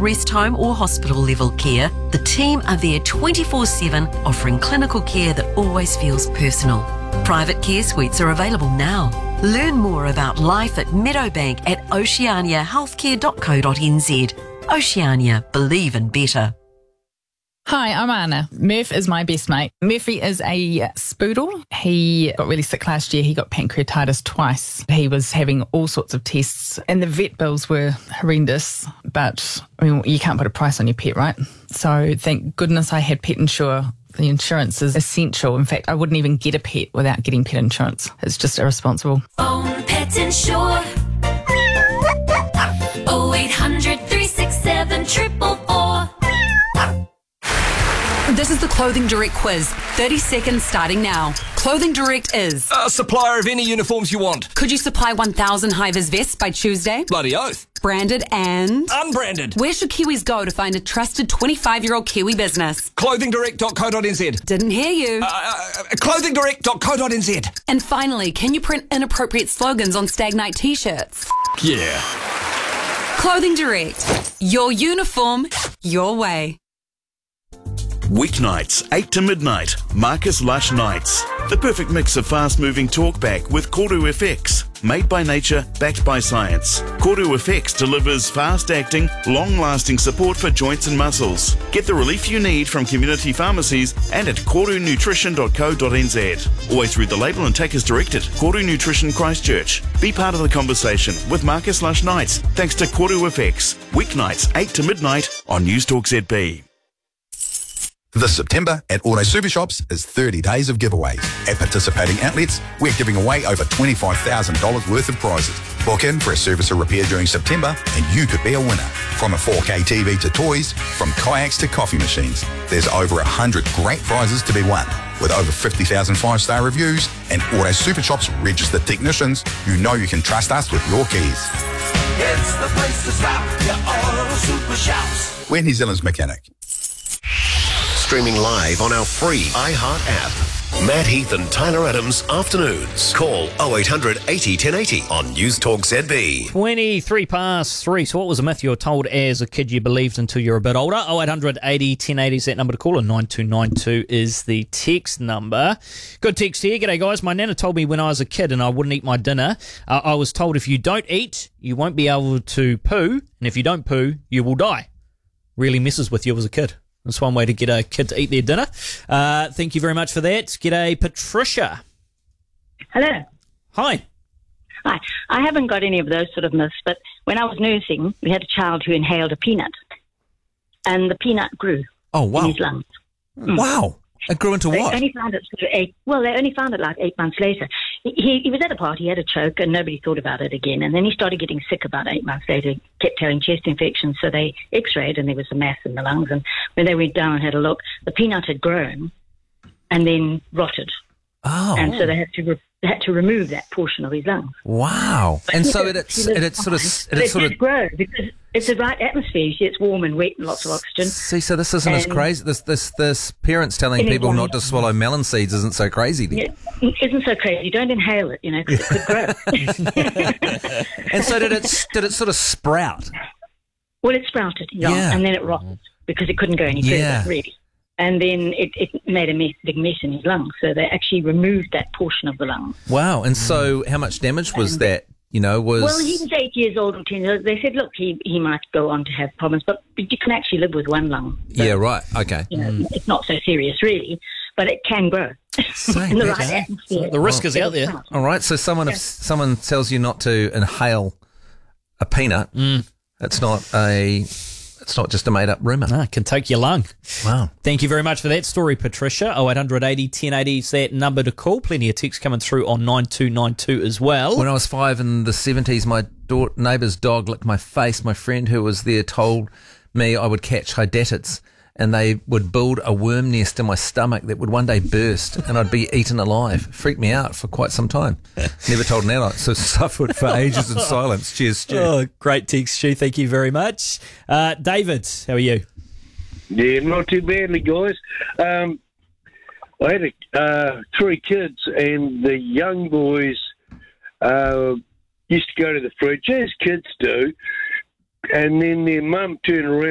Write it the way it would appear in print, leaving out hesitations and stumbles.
rest home or hospital level care, the team are there 24/7, offering clinical care that always feels personal. Private care suites are available now. Learn more about life at Meadowbank at oceaniahealthcare.co.nz. Oceania, believe in better. Hi, I'm Anna. Murph is my best mate. Murphy is a spoodle. He got really sick last year. He got pancreatitis twice. He was having all sorts of tests and the vet bills were horrendous. But, I mean, you can't put a price on your pet, right? So thank goodness I had Pet Insure. The insurance is essential. In fact, I wouldn't even get a pet without getting pet insurance. It's just irresponsible. Own Pet Insure. 0800 367 444. This is the Clothing Direct quiz. 30 seconds starting now. Clothing Direct is... A supplier of any uniforms you want. Could you supply 1,000 high-vis vests by Tuesday? Bloody oath. Branded and... Unbranded. Where should Kiwis go to find a trusted 25-year-old Kiwi business? Clothingdirect.co.nz. Didn't hear you. Clothingdirect.co.nz. And finally, can you print inappropriate slogans on Stagnite t-shirts? Yeah. Clothing Direct. Your uniform, your way. Weeknights, 8 to midnight, Marcus Lush Nights. The perfect mix of fast-moving talkback with Koru FX. Made by nature, backed by science. Koru FX delivers fast-acting, long-lasting support for joints and muscles. Get the relief you need from community pharmacies and at korunutrition.co.nz. Always read the label and take as directed. Koru Nutrition Christchurch. Be part of the conversation with Marcus Lush Nights thanks to Koru FX. Weeknights, 8 to midnight on News Talk ZB. This September at Auto Super Shops is 30 days of giveaways. At participating outlets, we're giving away over $25,000 worth of prizes. Book in for a service or repair during September and you could be a winner. From a 4K TV to toys, from kayaks to coffee machines, there's over 100 great prizes to be won. With over 50,000 five-star reviews and Auto Super Shops registered technicians, you know you can trust us with your keys. It's the place to stop, your Auto Super Shops. We're New Zealand's mechanic. Streaming live on our free iHeart app. Matt Heath and Tyler Adams Afternoons. Call 0800 80 1080 on News Talk ZB. 23 past 3. So what was a myth you were told as a kid you believed until you're a bit older? 0800 80 1080 is that number to call, and 9292 is the text number. Good text here. G'day guys. My nana told me when I was a kid and I wouldn't eat my dinner, I was told if you don't eat, you won't be able to poo, and if you don't poo, you will die. Really messes with you as a kid. That's one way to get a kid to eat their dinner. Thank you very much for that. G'day, Patricia. Hello. Hi. Hi. I haven't got any of those sort of myths, but when I was nursing, we had a child who inhaled a peanut, and the peanut grew in his lungs. Wow. It grew into what? They only found it they only found it like 8 months later. He was at a party, he had a choke, and nobody thought about it again. And then he started getting sick about 8 months later, kept having chest infections. So they x-rayed, and there was a mass in the lungs. And when they went down and had a look, the peanut had grown and then rotted. Oh. And so they had to remove that portion of his lungs. Wow. And so it did grow because it's the right atmosphere. You see, it's warm and wet and lots of oxygen. See, so this isn't as crazy. This parents telling people not to swallow melon seeds isn't so crazy then. Yeah, it isn't so crazy. Don't inhale it, because it could grow. And so did it sort of sprout? Well, it sprouted, and then it rotted because it couldn't go any further, really. And then it made a big mess in his lungs. So they actually removed that portion of the lung. Wow. And so how much damage was that? Well, he was 8 years old or 10 years. They said, look, he might go on to have problems, but you can actually live with one lung. So, yeah, right. Okay. It's not so serious, really, but it can grow in the right atmosphere. The risk is out there. All right. So if someone tells you not to inhale a peanut, it's not just a made-up rumour. No, it can take your lung. Wow. Thank you very much for that story, Patricia. 0800 80 1080 is that number to call. Plenty of texts coming through on 9292 as well. When I was 5 in the 70s, my neighbour's dog licked my face. My friend who was there told me I would catch hydatids, and they would build a worm nest in my stomach that would one day burst and I'd be eaten alive. Freaked me out for quite some time. Never told an adult, so suffered for ages in silence. Cheers, Stu. Oh, great text, Stu. Thank you very much. David, how are you? Yeah, not too badly, guys. I had 3 kids, and the young boys used to go to the fridge, as kids do, and then their mum turned around